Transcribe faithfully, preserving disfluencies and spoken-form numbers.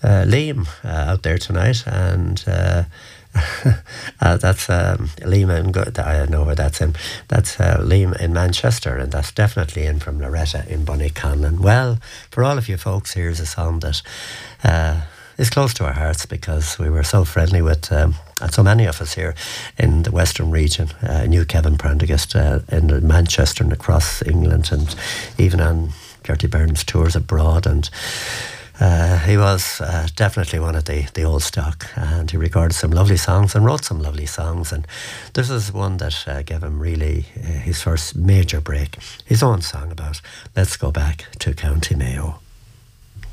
uh, Liam uh, out there tonight, and uh, uh, that's um, Liam in good. I know where that's in. That's uh, Liam in Manchester, and that's definitely in from Loretta in Bunnyconlon. Well, for all of you folks, here's a song that uh, is close to our hearts because we were so friendly with um, and so many of us here in the Western region. Uh, knew Kevin Prendergast uh, in Manchester and across England, and even on Gertie Byrne's tours abroad, and Uh, he was uh, definitely one of the, the old stock, and he recorded some lovely songs and wrote some lovely songs, and this is one that uh, gave him really uh, his first major break, his own song about Let's Go Back to County Mayo.